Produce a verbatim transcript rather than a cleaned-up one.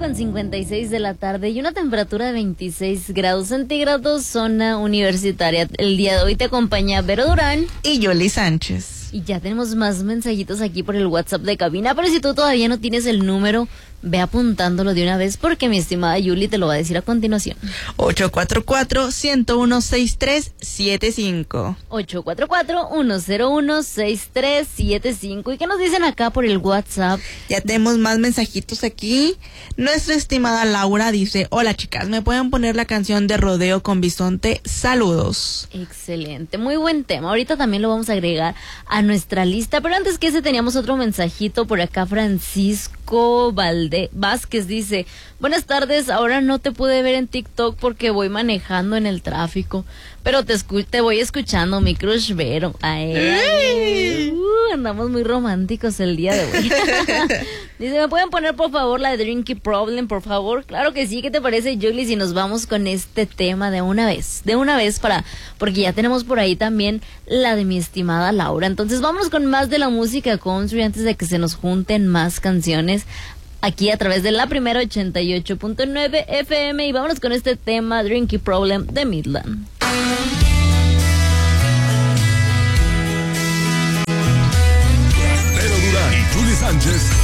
con cincuenta y seis de la tarde y una temperatura de veintiséis grados centígrados, zona universitaria. El día de hoy te acompaña Vero Durán y Yoli Sánchez. Y ya tenemos más mensajitos aquí por el WhatsApp de cabina, pero si tú todavía no tienes el número, ve apuntándolo de una vez porque mi estimada Yuli te lo va a decir a continuación. ocho cuatro cuatro, uno uno, seis tres siete cinco. ocho cuatro cuatro, uno cero uno, seis tres siete cinco. ¿Y qué nos dicen acá por el WhatsApp? Ya tenemos más mensajitos aquí. Nuestra estimada Laura dice: hola chicas, ¿me pueden poner la canción de Rodeo con Bisonte? Saludos. Excelente, muy buen tema. Ahorita también lo vamos a agregar a nuestra lista, pero antes que ese teníamos otro mensajito por acá. Francisco Valde Vázquez dice: buenas tardes, ahora no te pude ver en TikTok porque voy manejando en el tráfico, pero te escu te voy escuchando, mi crush Vero. Ay, uh, andamos muy románticos el día de hoy. Dice: ¿me pueden poner por favor la de Drinky Problem, por favor? Claro que sí. ¿Qué te parece, Julie, si nos vamos con este tema de una vez? De una vez para, porque ya tenemos por ahí también la de mi estimada Laura. Entonces vámonos con más de la música country antes de que se nos junten más canciones aquí a través de la primera ochenta y ocho punto nueve F M, y vámonos con este tema Drinky Problem de Midland. Vero Durán y Julie Sánchez